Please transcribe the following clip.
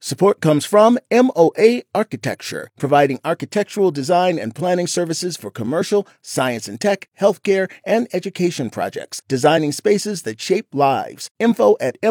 Support comes from MOA Architecture, providing architectural design and planning services for commercial, science and tech, healthcare, and education projects, designing spaces that shape lives. Info at